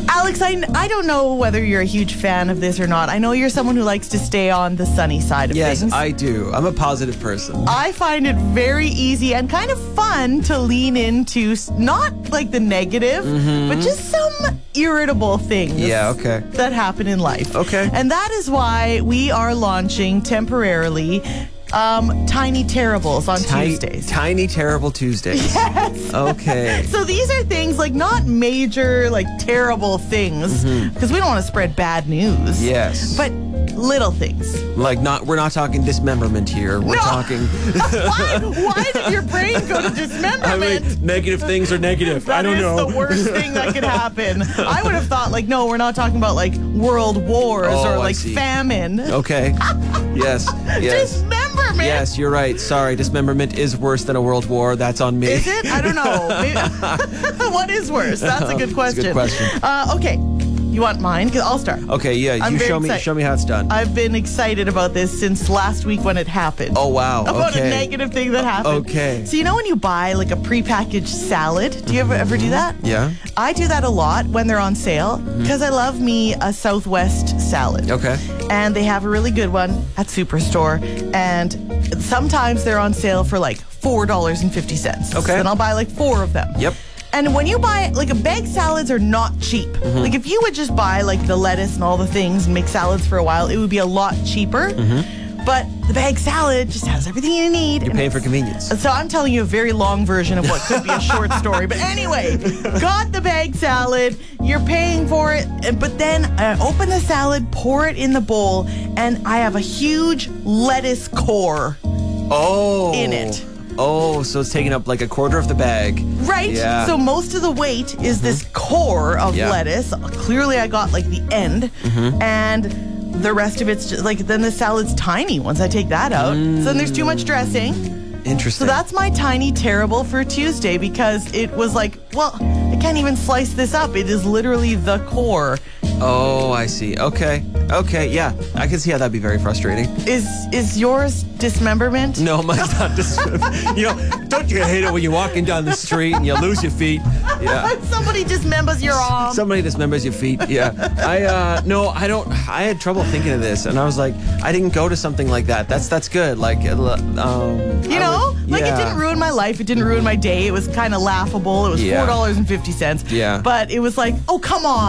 Alex, I don't know whether you're a huge fan of this or not. I know you're someone who likes to stay on the sunny side of things. Yes, I do. I'm a positive person. I find it very easy and kind of fun to lean into not like the negative, but just some irritable things that happen in life. Okay. And that is why we are launching temporarily Tiny Terribles on Tuesdays. Tiny Terrible Tuesdays. Yes. Okay. So these are things like not major, like terrible things, because we don't want to spread bad news. Yes. But little things. Like we're not talking dismemberment here. We're talking. Why did your brain go to dismemberment? Negative things are negative. I don't know. That is the worst thing that could happen. I would have thought like, no, we're not talking about like world wars or like famine. Okay. Yes. Dismemberment. Yes, you're right. Sorry, dismemberment is worse than a world war. That's on me. Is it? I don't know. What is worse? That's a good question. That's a good question. Okay. You want mine? Because I'll start. Okay, yeah. You show me how it's done. I've been excited about this since last week when it happened. Oh, wow. About a negative thing that happened. Okay. So you know when you buy like a prepackaged salad? Do you ever do that? Yeah. I do that a lot when they're on sale because I love me a Southwest salad. Okay. And they have a really good one at Superstore. And sometimes they're on sale for like $4.50. Okay. And I'll buy like 4 of them. Yep. And when you buy, like, a bag salads are not cheap. Like, if you would just buy, like, the lettuce and all the things and make salads for a while, it would be a lot cheaper. But the bag salad just has everything you need. You're paying for convenience. So I'm telling you a very long version of what could be a short story. But anyway, got the bag salad. You're paying for it. But then I open the salad, pour it in the bowl, and I have a huge lettuce core in it. Oh, so it's taking up like a quarter of the bag. Right. Yeah. So most of the weight is this core of lettuce. Clearly I got like the end. And the rest of it's just like, then the salad's tiny once I take that out. So then there's too much dressing. Interesting. So that's my Tiny Terrible for Tuesday because it was like, well, I can't even slice this up. It is literally the core. Oh, I see. Okay. Yeah. I can see how that'd be very frustrating. Is yours dismemberment? No, mine's not dismemberment. Don't you hate it when you're walking down the street and you lose your feet? Yeah. Somebody dismembers your arm. Somebody dismembers your feet. Yeah. I don't. I had trouble thinking of this, and I was like, I didn't go to something like that. That's good. Like, it didn't ruin my life. It didn't ruin my day. It was kind of laughable. It was $4.50. Yeah. But it was like, oh, come on.